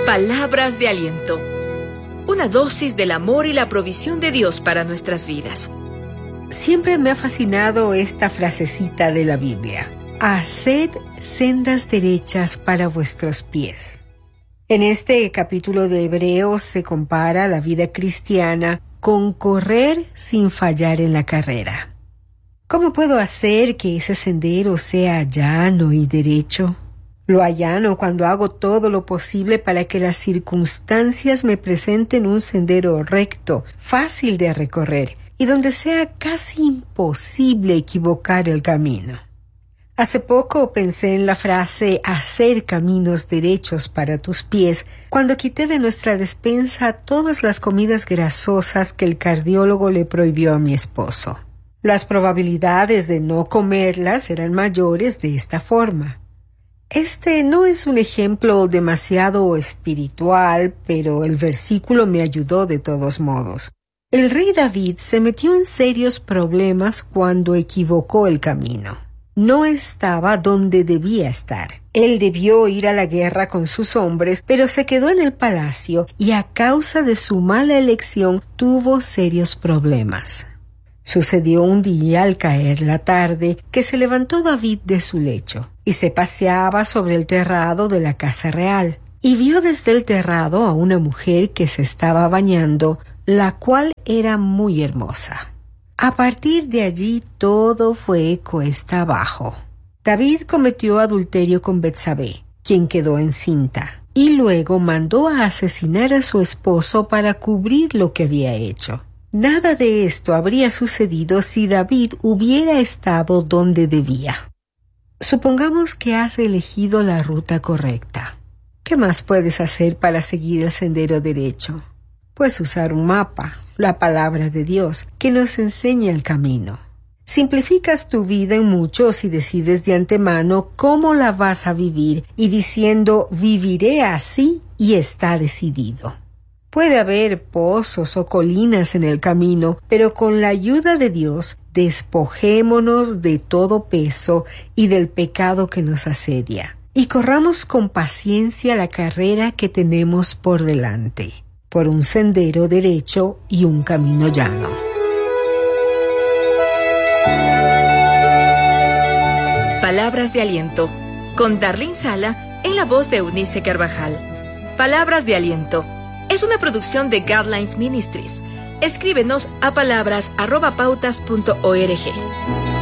Palabras de aliento. Una dosis del amor y la provisión de Dios para nuestras vidas. Siempre me ha fascinado esta frasecita de la Biblia. Haced sendas derechas para vuestros pies. En este capítulo de Hebreos se compara la vida cristiana con correr sin fallar en la carrera. ¿Cómo puedo hacer que ese sendero sea llano y derecho? Lo allano cuando hago todo lo posible para que las circunstancias me presenten un sendero recto, fácil de recorrer, y donde sea casi imposible equivocar el camino. Hace poco pensé en la frase hacer caminos derechos para tus pies cuando quité de nuestra despensa todas las comidas grasosas que el cardiólogo le prohibió a mi esposo. Las probabilidades de no comerlas eran mayores de esta forma. Este no es un ejemplo demasiado espiritual, pero el versículo me ayudó de todos modos. El rey David se metió en serios problemas cuando equivocó el camino. No estaba donde debía estar. Él debió ir a la guerra con sus hombres, pero se quedó en el palacio y a causa de su mala elección tuvo serios problemas. Sucedió un día al caer la tarde que se levantó David de su lecho y se paseaba sobre el terrado de la casa real y vio desde el terrado a una mujer que se estaba bañando, la cual era muy hermosa. A partir de allí todo fue cuesta abajo. David cometió adulterio con Betsabé, quien quedó encinta, y luego mandó a asesinar a su esposo para cubrir lo que había hecho. Nada de esto habría sucedido si David hubiera estado donde debía. Supongamos que has elegido la ruta correcta. ¿Qué más puedes hacer para seguir el sendero derecho? Pues usar un mapa, la palabra de Dios, que nos enseña el camino. Simplificas tu vida en mucho si decides de antemano cómo la vas a vivir y diciendo viviré así y está decidido. Puede haber pozos o colinas en el camino, pero con la ayuda de Dios, despojémonos de todo peso y del pecado que nos asedia, y corramos con paciencia la carrera que tenemos por delante, por un sendero derecho y un camino llano. Palabras de aliento, con Darlene Sala en la voz de Eunice Carvajal. Palabras de aliento es una producción de Guidelines Ministries. Escríbenos a palabras@pautas.org.